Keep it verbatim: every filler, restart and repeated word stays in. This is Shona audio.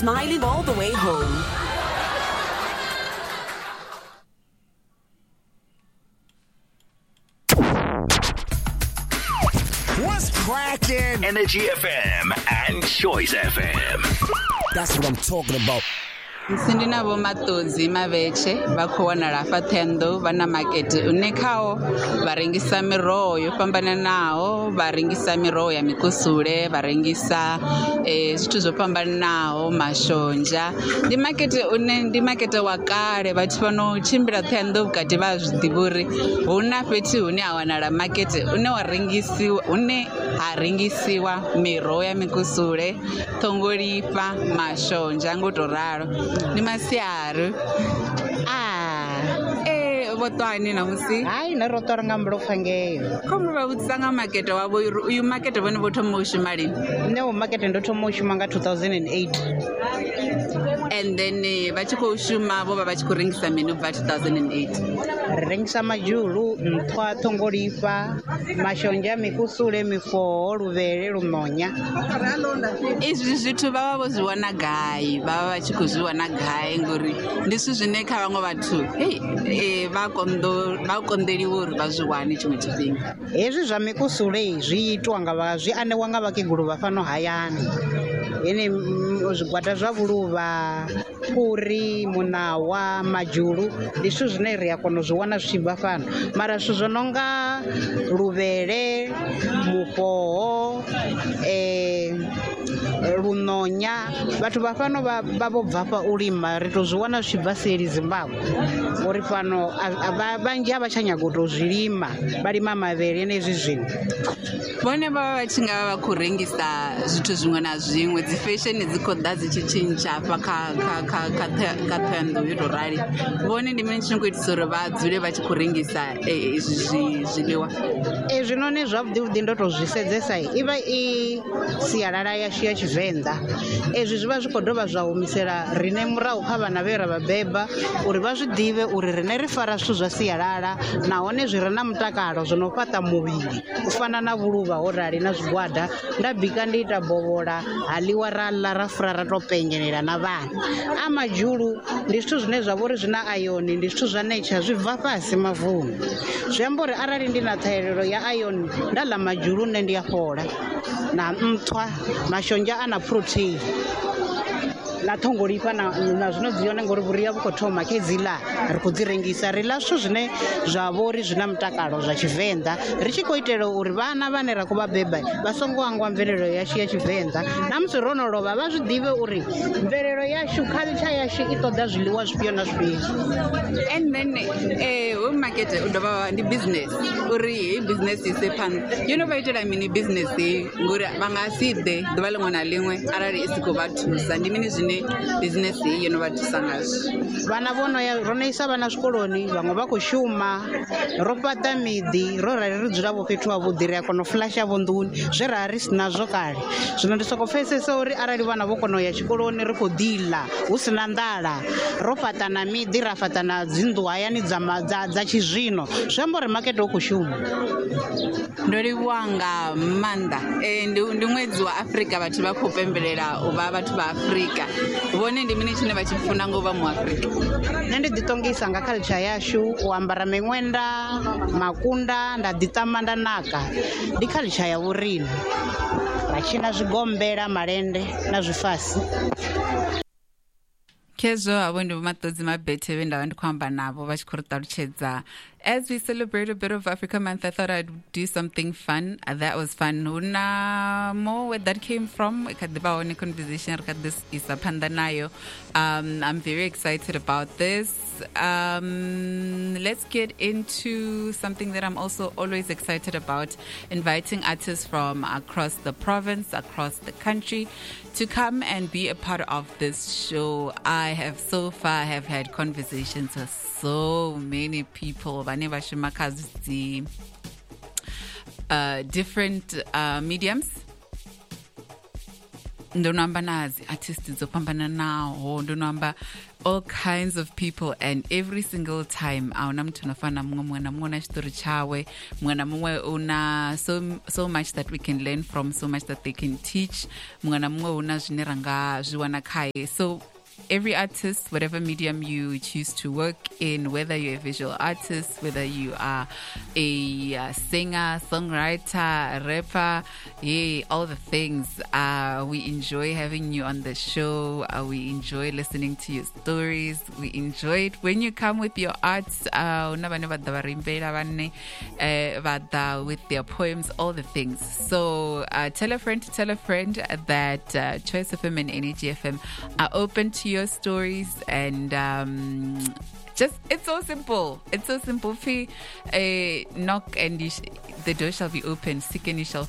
smiling all the way home. What's cracking? Energy F M and Choice F M. That's what I'm talking about. Sindina bo matodzi maveche va khou wanala fa Thendo vana market une khao va rengisa miroho yo fhambananaho va rengisa miroho ya mikusule va rengisa eh zwithu zwo fhambananaho mashonja ndi market une ndi market wa kale vhathu vano tshimbila Thendo vhukati vha zwiḓivha uri huna fhethu hune a wanala market une wa rengisiwa une ha rengisiwa miroho ya mikusule ṱhongolifha mashonja ngo to ralo ni masiari ah eh votwani na musi hayi na rotora nga mblopfa ngeyo komu va vutisa nga market wavo uyu market vone vo thoma u shuma lini ne u market ndo thoma u shuma nga two thousand eight and then va tshi khou shuma vo vha vha tshi khou rengisa mini ubva two thousand eight ri rengisa majulu nṱhwa ṱhongolifha mashonja mikusule mifoo luvele lunonya izwi zwithu vha vha vho zwi wana gai vha vha vha tshi khou zwi wana gai ngori ndi zwithu zwine kha vhaṅwe vhathu hei vha kondo vha konḓeliwa uri vha zwi wane tshiṅwe tshifhinga hezwi zwa mikusule zwi itwa nga vha zwi anewa nga vhakegulu vha fano hayani ene zwigwada zwa vhuluvha phuri munawa majulu ndi zwithu zwine ri a kona u zwi wana zwi tshi bva fano mara zwithu zwo no nga luvhele mufhoho eh lunonya vhathu vha fano vha vho bva fha u lima ri to zwi wana zwi tshi bva seli Zimbabwe uri fano vhanzhi a vha tsha nyaga u tou zwi lima vha lima mavhele nezwi zwino vhone vha vha vha tshi nga vha vha khou rengisa zwithu zwiṅwe na zwiṅwe dzi fashion dzi khou ḓa dzi tshi tshintsha hafha kha kha kha kha Thendo yo tou rali vhone ndi mini tshi khou itisa uri vha dzule vha tshi khou rengisa izwi zwiḽiwa e zwinoni zwavhuḓi ndo tou zwi sedzesa i vha i sialala yashu ya Tshivenḓa ezwi zwi vha zwi khou dovha zwa humisela rine murahu kha vhana vhe ra vha beba uri vha zwi ḓivhe uri rine ri fara zwithu zwa sialala nahone zwi re na mutakalo zwo no fhaṱa muvhili u fana na vhuluvha ho rali na zwigwada nda bika ndi ita bovhola haḽiwa ra ḽa ra fura ra tou penyelela na vhana a majulu ndi zwithu zwine zwa vha uri zwi na ayoni ndi zwithu zwa nature zwi bva fhasi mavuni zwi amba uri arali ndi na ṱhahelelo ya ayoni nda ḽa majulu nne ndi a fhola na nṱhwa mashonja a na protein na ṱhongolifha na na zwino dzi yone ngori vhuria vhu khou thoma khedziḽa ri khou dzi rengisa ri ḽa zwithu zwine zwa vha uri zwi na mutakalo zwa Tshivenḓa ri tshi khou itela uri vhana vhane ra khou vha beba vha songo angwa mvelelo yashu ya Tshivenḓa na musi ro no lovha vha zwi ḓivhe uri mvelelo yashu culture yashu i ṱoḓa zwiḽiwa zwifhio na zwifhio and then eh home market u dovha ndi business uri hei business ise phanḓa yo no vha itela mini business ngori vha nga si ḓe ḓuvha ḽiṅwe na ḽiṅwe arali i si khou vha thusa ndi mini zwine business yo no vha thusa ngazwo vhana vho no ya ro no isa vhana zwikoloni vhaṅwe vha khou shuma ro fhaṱa miḓi ro rali ri dzula vho fhethu havhuḓi ri a kona u fulasha vho nḓuni zwe ra ri si nazwo kale zwino ndi sokou pfhesesa uri arali vhana vho kona u ya tshikoloni ri khou ḓiḽa hu si na nḓala ro fhaṱa na miḓi ra fhaṱa na dzinnḓu hayani dza dza tshizwino zwi amba uri makete u khou shuma ndo livhuwa nga maanḓa ndi ṅwedzi wa Afrika vhathu vha khou pembelela u vha vhathu vha Afrika vhone ndi mini tshine vha tshi funa ngo vha mu Afrika nṋe ndi ḓiṱongisa nga culture yashu u ambara miṅwenda makunda nda ḓiṱama nda naka ndi culture ya vhoriṋe ra tshina zwigombela malende na zwifasi Kezwo abo ndi matodzi mabethe vhe ndavha ndi khou amba navho vha tshi khou ri ṱalutshedza. As we celebrate a bit of Africa Month, I thought I'd do something fun. Uh, that was fun. Huna more where that came from. Kadhiba conversation this is a pandanayo. Um I'm very excited about this. Um, let's get into something that I'm also always excited about, inviting artists from across the province, across the country to come and be a part of this show. I have so far have had conversations with so many people, uh, different uh, mediums. ndonoamba nazi artists dzopambana naho ndonoamba all kinds of people, and every single time auna muthu anofana mumwe mumwe na mumwe na chitori chawe, mumwe na mumwe una so, so much that we can learn from, so much that they can teach, mumwe na mumwe una zvine ranga zviwana khaye. So every artist, whatever medium you choose to work in, whether you're a visual artist, whether you are a uh, singer, songwriter, a rapper, yeah, all the things, uh, we enjoy having you on the show. Uh, we enjoy listening to your stories. We enjoy it when you come with your arts, uh, with their poems, all the things. So uh, tell a friend to tell a friend that uh, Choice F M and Energy F M are open to your stories, and um, just it's so simple. It's so simple. Fee, uh, knock and you sh- the door shall be open. Seek and you shall